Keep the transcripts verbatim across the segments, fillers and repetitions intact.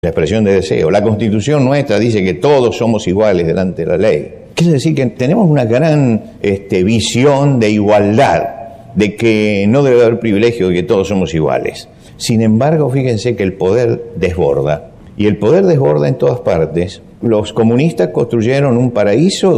la expresión de deseo. La Constitución nuestra dice que todos somos iguales delante de la ley. Quiere decir que tenemos una gran este, visión de igualdad, de que no debe haber privilegio, de que todos somos iguales. Sin embargo, fíjense que el poder desborda, y el poder desborda en todas partes. Los comunistas construyeron un paraíso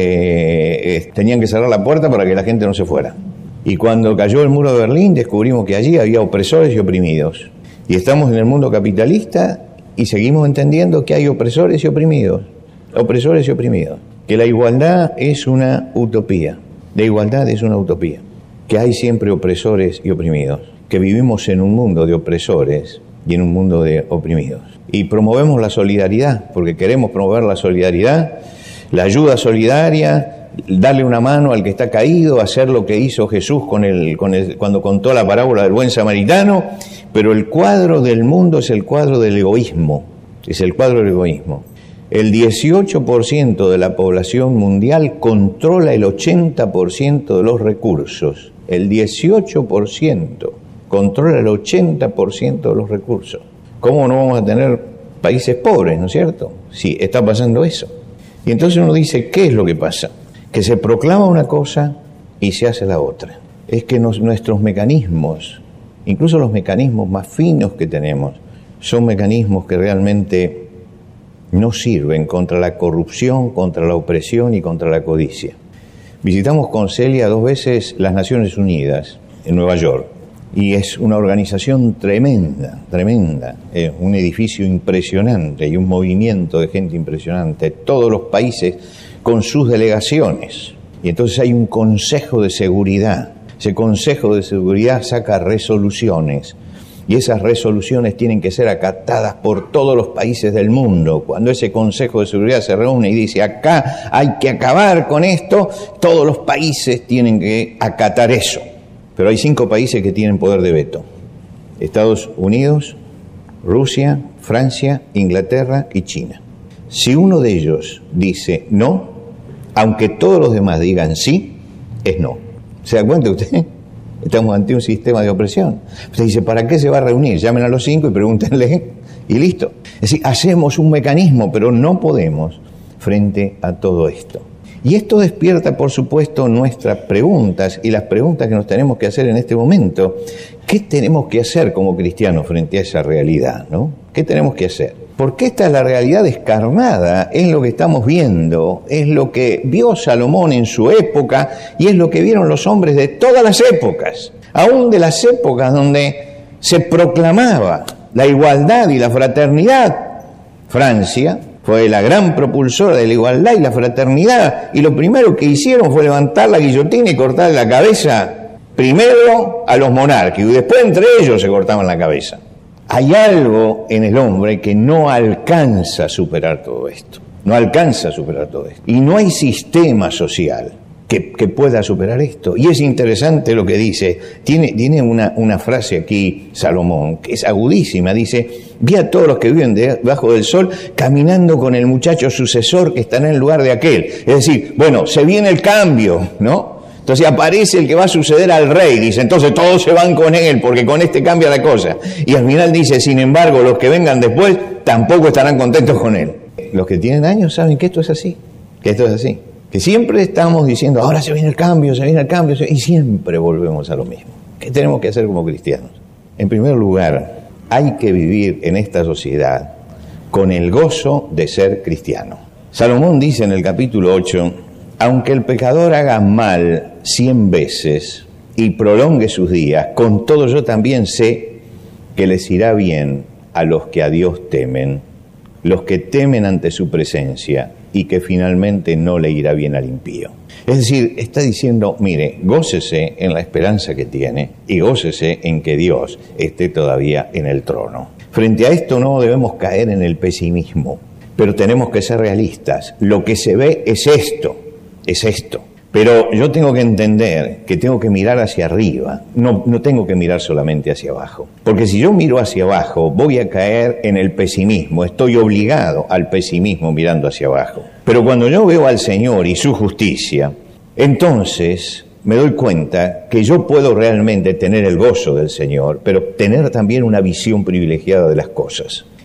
donde eh, tenían que cerrar la puerta para que la gente no se fuera. Y cuando cayó el muro de Berlín, descubrimos que allí había opresores y oprimidos. Y estamos en el mundo capitalista y seguimos entendiendo que hay opresores y oprimidos. Opresores y oprimidos. Que la igualdad es una utopía. La igualdad es una utopía. Que hay siempre opresores y oprimidos. Que vivimos en un mundo de opresores y en un mundo de oprimidos. Y promovemos la solidaridad, porque queremos promover la solidaridad, la ayuda solidaria, darle una mano al que está caído, hacer lo que hizo Jesús con el, con el, cuando contó la parábola del buen samaritano, pero el cuadro del mundo es el cuadro del egoísmo, es el cuadro del egoísmo. El dieciocho por ciento de la población mundial controla el ochenta por ciento de los recursos, el dieciocho por ciento controla el ochenta por ciento de los recursos. ¿Cómo no vamos a tener países pobres, no es cierto? Sí, está pasando eso. Y entonces uno dice, ¿qué es lo que pasa? Que se proclama una cosa y se hace la otra. Es que nos, nuestros mecanismos, incluso los mecanismos más finos que tenemos, son mecanismos que realmente no sirven contra la corrupción, contra la opresión y contra la codicia. Visitamos con Celia dos veces las Naciones Unidas en Nueva York. Y es una organización tremenda, tremenda, eh, un edificio impresionante y un movimiento de gente impresionante, todos los países con sus delegaciones. Y entonces hay un Consejo de Seguridad. Ese Consejo de Seguridad saca resoluciones y esas resoluciones tienen que ser acatadas por todos los países del mundo. Cuando ese Consejo de Seguridad se reúne y dice, acá hay que acabar con esto, todos los países tienen que acatar eso. Pero hay cinco países que tienen poder de veto. Estados Unidos, Rusia, Francia, Inglaterra y China. Si uno de ellos dice no, aunque todos los demás digan sí, es no. ¿Se da cuenta usted? Estamos ante un sistema de opresión. Usted dice, ¿para qué se va a reunir? Llamen a los cinco y pregúntenle y listo. Es decir, hacemos un mecanismo, pero no podemos frente a todo esto. Y esto despierta, por supuesto, nuestras preguntas y las preguntas que nos tenemos que hacer en este momento. ¿Qué tenemos que hacer como cristianos frente a esa realidad, no? ¿Qué tenemos que hacer? Porque esta es la realidad descarnada, es lo que estamos viendo, es lo que vio Salomón en su época y es lo que vieron los hombres de todas las épocas, aún de las épocas donde se proclamaba la igualdad y la fraternidad. Francia fue la gran propulsora de la igualdad y la fraternidad, y lo primero que hicieron fue levantar la guillotina y cortarle la cabeza primero a los monarcas, y después entre ellos se cortaban la cabeza. Hay algo en el hombre que no alcanza a superar todo esto, no alcanza a superar todo esto, y no hay sistema social que, que pueda superar esto. Y es interesante lo que dice, tiene, tiene una, una frase aquí Salomón, que es agudísima, dice, vi a todos los que viven debajo del sol caminando con el muchacho sucesor que está en el lugar de aquel. Es decir, bueno, se viene el cambio, ¿no? Entonces aparece el que va a suceder al rey, dice, entonces todos se van con él porque con este cambia la cosa. Y al final dice, sin embargo, los que vengan después tampoco estarán contentos con él. Los que tienen años saben que esto es así, que esto es así. Que siempre estamos diciendo, ahora se viene el cambio, se viene el cambio, y siempre volvemos a lo mismo. ¿Qué tenemos que hacer como cristianos? En primer lugar, hay que vivir en esta sociedad con el gozo de ser cristiano. Salomón dice en el capítulo ocho, aunque el pecador haga mal cien veces y prolongue sus días, con todo yo también sé que les irá bien a los que a Dios temen, los que temen ante su presencia, y que finalmente no le irá bien al impío. Es decir, está diciendo, mire, gócese en la esperanza que tiene y gócese en que Dios esté todavía en el trono. Frente a esto no debemos caer en el pesimismo, pero tenemos que ser realistas. Lo que se ve es esto, es esto. Pero yo tengo que entender que tengo que mirar hacia arriba, no, no tengo que mirar solamente hacia abajo. Porque si yo miro hacia abajo, voy a caer en el pesimismo, estoy obligado al pesimismo mirando hacia abajo. Pero cuando yo veo al Señor y su justicia, entonces me doy cuenta que yo puedo realmente tener el gozo del Señor, pero tener también una visión privilegiada de las cosas.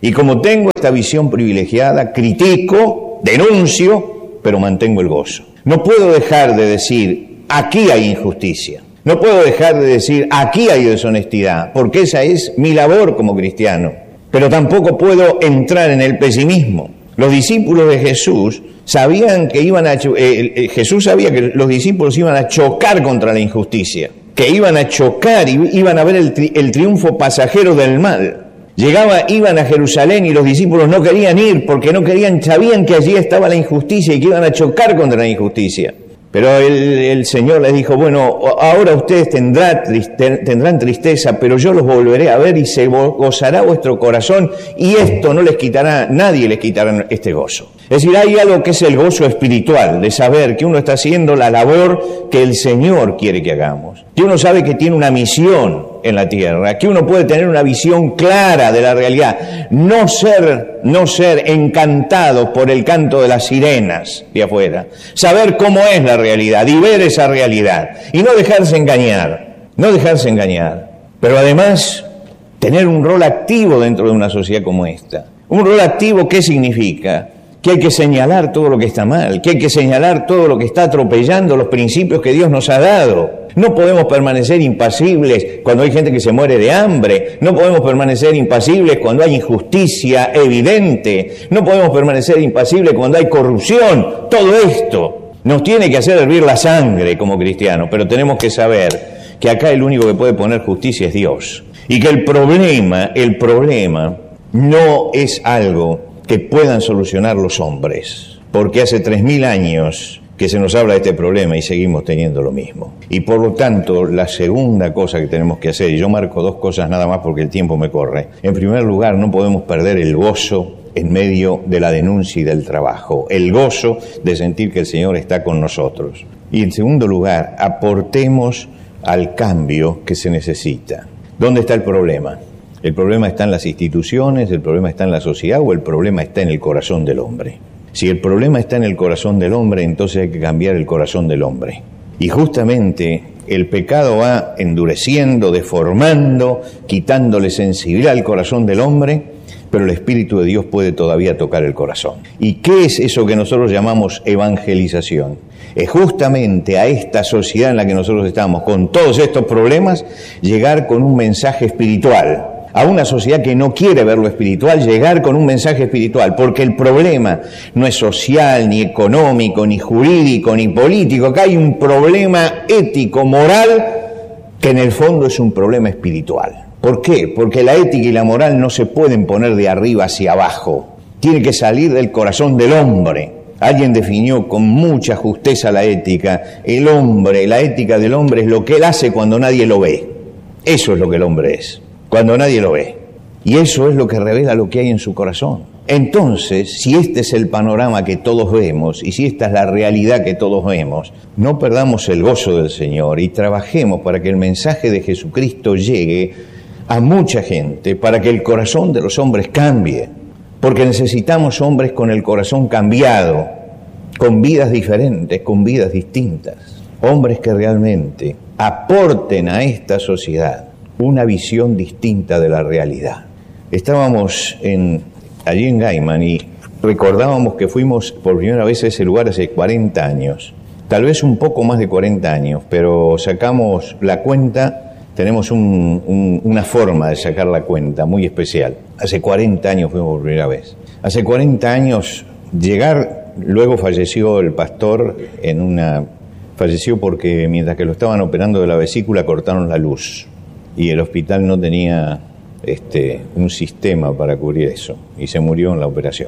Y como tengo esta visión privilegiada, critico, denuncio, pero mantengo el gozo. No puedo dejar de decir, aquí hay injusticia. No puedo dejar de decir, aquí hay deshonestidad, porque esa es mi labor como cristiano. Pero tampoco puedo entrar en el pesimismo. Los discípulos de Jesús sabían que iban a... Eh, eh, Jesús sabía que los discípulos iban a chocar contra la injusticia, que iban a chocar y iban a ver el, tri, el triunfo pasajero del mal. Llegaba, iban a Jerusalén y los discípulos no querían ir porque no querían, sabían que allí estaba la injusticia y que iban a chocar contra la injusticia. Pero el, el Señor les dijo, bueno, ahora ustedes tendrán, triste, tendrán tristeza, pero yo los volveré a ver y se gozará vuestro corazón y esto no les quitará, nadie les quitará este gozo. Es decir, hay algo que es el gozo espiritual, de saber que uno está haciendo la labor que el Señor quiere que hagamos. Que uno sabe que tiene una misión en la tierra, que uno puede tener una visión clara de la realidad, no ser, no ser encantado por el canto de las sirenas de afuera, saber cómo es la realidad y ver esa realidad y no dejarse engañar, no dejarse engañar, pero además tener un rol activo dentro de una sociedad como esta. Un rol activo, ¿qué significa? Que hay que señalar todo lo que está mal, que hay que señalar todo lo que está atropellando los principios que Dios nos ha dado. No podemos permanecer impasibles cuando hay gente que se muere de hambre, no podemos permanecer impasibles cuando hay injusticia evidente, no podemos permanecer impasibles cuando hay corrupción. Todo esto nos tiene que hacer hervir la sangre como cristianos, pero tenemos que saber que acá el único que puede poner justicia es Dios. Y que el problema, el problema no es algo que puedan solucionar los hombres, porque hace tres mil años que se nos habla de este problema y seguimos teniendo lo mismo. Y por lo tanto, la segunda cosa que tenemos que hacer, y yo marco dos cosas nada más porque el tiempo me corre. En primer lugar, no podemos perder el gozo en medio de la denuncia y del trabajo, el gozo de sentir que el Señor está con nosotros. Y en segundo lugar, aportemos al cambio que se necesita. ¿Dónde está el problema? ¿El problema está en las instituciones, el problema está en la sociedad o el problema está en el corazón del hombre? Si el problema está en el corazón del hombre, entonces hay que cambiar el corazón del hombre. Y justamente el pecado va endureciendo, deformando, quitándole sensibilidad al corazón del hombre, pero el Espíritu de Dios puede todavía tocar el corazón. ¿Y qué es eso que nosotros llamamos evangelización? Es justamente a esta sociedad en la que nosotros estamos, con todos estos problemas, llegar con un mensaje espiritual. A una sociedad que no quiere ver lo espiritual, llegar con un mensaje espiritual, porque el problema no es social, ni económico, ni jurídico, ni político. Acá hay un problema ético, moral, que en el fondo es un problema espiritual. ¿Por qué? Porque la ética y la moral no se pueden poner de arriba hacia abajo. Tiene que salir del corazón del hombre. Alguien definió con mucha justeza la ética. El hombre, la ética del hombre es lo que él hace cuando nadie lo ve. Eso es lo que el hombre es, cuando nadie lo ve. Y eso es lo que revela lo que hay en su corazón. Entonces, si este es el panorama que todos vemos y si esta es la realidad que todos vemos, no perdamos el gozo del Señor y trabajemos para que el mensaje de Jesucristo llegue a mucha gente, para que el corazón de los hombres cambie. Porque necesitamos hombres con el corazón cambiado, con vidas diferentes, con vidas distintas. Hombres que realmente aporten a esta sociedad una visión distinta de la realidad. Estábamos en, allí en Gaiman y recordábamos que fuimos por primera vez a ese lugar hace cuarenta años. Tal vez un poco más de cuarenta años, pero sacamos la cuenta. Tenemos un, un, una forma de sacar la cuenta muy especial. Hace cuarenta años fuimos por primera vez. Hace cuarenta años llegar, luego falleció el pastor en una... Falleció porque mientras que lo estaban operando de la vesícula cortaron la luz y el hospital no tenía este, un sistema para cubrir eso y se murió en la operación.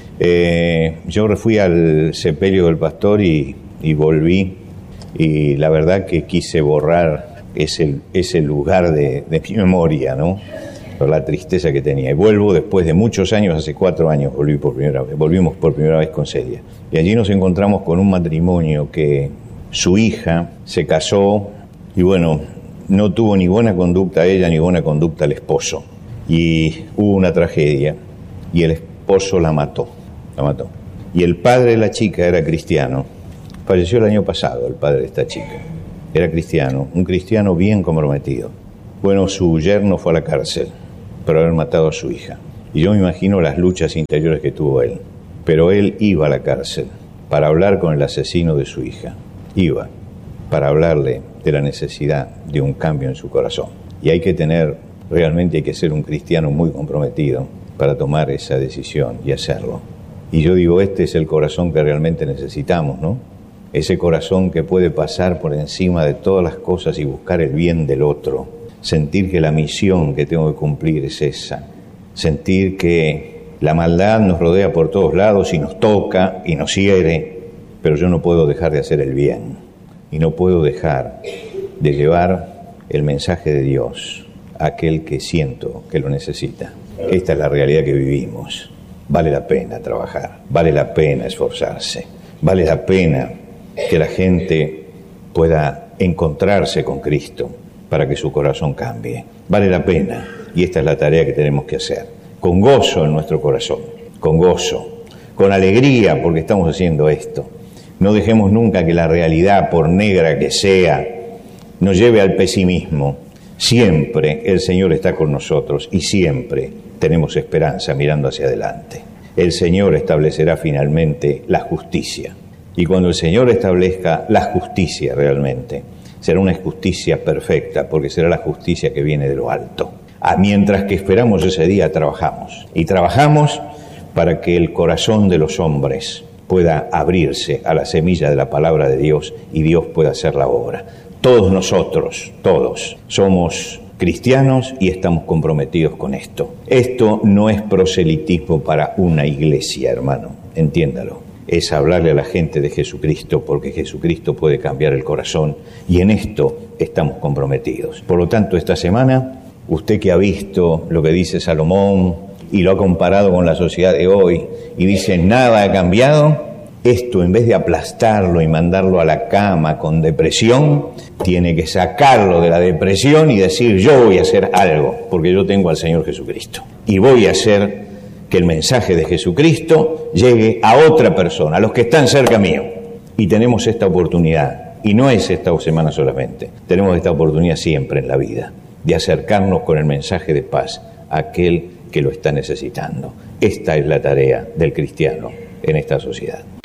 Eh, yo fui al sepelio del pastor y, y volví y la verdad que quise borrar ese, ese lugar de, de mi memoria, ¿no? Por la tristeza que tenía. Y vuelvo después de muchos años, hace cuatro años volví por primera vez, volvimos por primera vez con Celia. Y allí nos encontramos con un matrimonio que su hija se casó y bueno, no tuvo ni buena conducta ella ni buena conducta el esposo. Y hubo una tragedia y el esposo la mató, la mató. Y el padre de la chica era cristiano. Falleció el año pasado el padre de esta chica. Era cristiano, un cristiano bien comprometido. Bueno, su yerno fue a la cárcel por haber matado a su hija. Y yo me imagino las luchas interiores que tuvo él. Pero él iba a la cárcel para hablar con el asesino de su hija. Iba para hablarle de la necesidad de un cambio en su corazón. Y hay que tener, realmente hay que ser un cristiano muy comprometido para tomar esa decisión y hacerlo. Y yo digo, este es el corazón que realmente necesitamos, ¿no? Ese corazón que puede pasar por encima de todas las cosas y buscar el bien del otro. Sentir que la misión que tengo que cumplir es esa. Sentir que la maldad nos rodea por todos lados y nos toca y nos hiere, pero yo no puedo dejar de hacer el bien y no puedo dejar de llevar el mensaje de Dios a aquel que siento que lo necesita. Esta es la realidad que vivimos. Vale la pena trabajar, vale la pena esforzarse, vale la pena que la gente pueda encontrarse con Cristo para que su corazón cambie. Vale la pena, y esta es la tarea que tenemos que hacer, con gozo en nuestro corazón, con gozo, con alegría porque estamos haciendo esto. No dejemos nunca que la realidad, por negra que sea, nos lleve al pesimismo. Siempre el Señor está con nosotros y siempre tenemos esperanza mirando hacia adelante. El Señor establecerá finalmente la justicia. Y cuando el Señor establezca la justicia realmente, será una justicia perfecta, porque será la justicia que viene de lo alto. Ah, mientras que esperamos ese día, trabajamos. Y trabajamos para que el corazón de los hombres pueda abrirse a la semilla de la palabra de Dios y Dios pueda hacer la obra. Todos nosotros, todos, somos cristianos y estamos comprometidos con esto. Esto no es proselitismo para una iglesia, hermano, entiéndalo. Es hablarle a la gente de Jesucristo, porque Jesucristo puede cambiar el corazón y en esto estamos comprometidos. Por lo tanto, esta semana, usted que ha visto lo que dice Salomón y lo ha comparado con la sociedad de hoy y dice nada ha cambiado, esto en vez de aplastarlo y mandarlo a la cama con depresión, tiene que sacarlo de la depresión y decir yo voy a hacer algo, porque yo tengo al Señor Jesucristo y voy a hacer que el mensaje de Jesucristo llegue a otra persona, a los que están cerca mío. Y tenemos esta oportunidad, y no es esta semana solamente, tenemos esta oportunidad siempre en la vida, de acercarnos con el mensaje de paz a aquel que lo está necesitando. Esta es la tarea del cristiano en esta sociedad.